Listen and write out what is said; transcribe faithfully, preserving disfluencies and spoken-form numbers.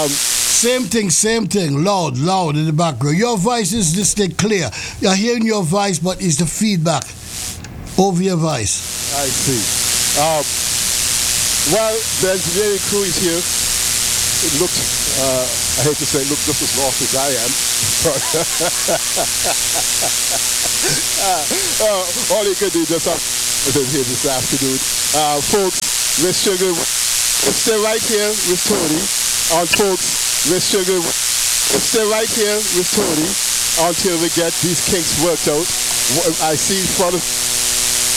Um, Same thing, same thing. Loud, loud in the background. Your voice is distinct, clear. You're hearing your voice, but it's the feedback over your voice. I see. Um, well, the engineering crew is here. It looked, uh, I hate to say, it looked just as lost as I am. uh, uh, all you can do is just have with him here this afternoon. Uh, folks, we're struggling. Stay right here with Tony. And folks, we're struggling. Stay right here with Tony until we get these kinks worked out. I see in front of